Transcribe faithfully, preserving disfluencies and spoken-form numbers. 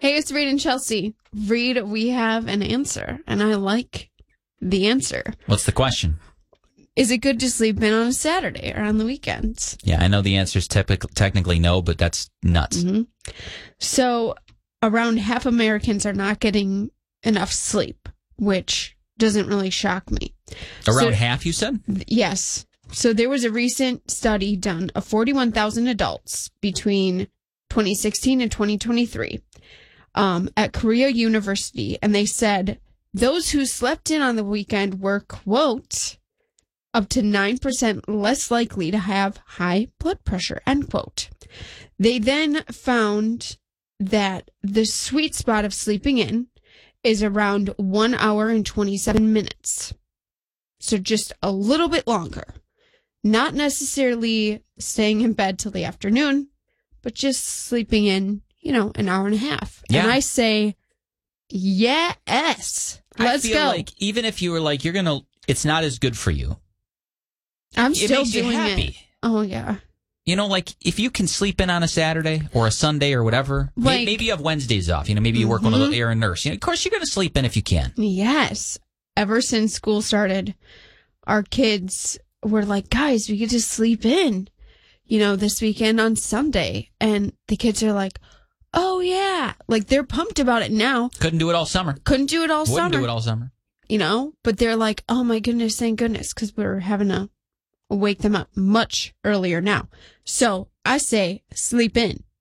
Hey, it's Reed and Chelsea. Reed, we have an answer, and I like the answer. What's the question? Is it good to sleep in on a Saturday or on the weekends? Yeah, I know the answer is typic- technically no, but that's nuts. Mm-hmm. So around half Americans are not getting enough sleep, which doesn't really shock me. Around So, half, you said? Yes. So there was a recent study done of forty-one thousand adults between twenty sixteen and twenty twenty-three um, at Korea University, and they said those who slept in on the weekend were, quote, up to nine percent less likely to have high blood pressure, end quote. They then found that the sweet spot of sleeping in is around one hour and twenty-seven minutes. So just a little bit longer. Not necessarily staying in bed till the afternoon, but just sleeping in, you know, an hour and a half. Yeah. And I say, yes, let's I feel go. like even if you were like, you're going to, it's not as good for you. I'm it still makes you doing happy. it. Oh, yeah. You know, like if you can sleep in on a Saturday or a Sunday or whatever, may- Like- maybe you have Wednesdays off. You know, maybe you work one of those, you're a nurse. You know, of course, you're going to sleep in if you can. Yes. Ever since school started, our kids were like, guys, we could just sleep in, you know, this weekend on Sunday. And the kids are like, oh, yeah. Like, they're pumped about it now. Couldn't do it all summer. Couldn't do it all Wouldn't summer. do it all summer. You know, but they're like, oh, my goodness, thank goodness, because we're having to wake them up much earlier now. So I say sleep in.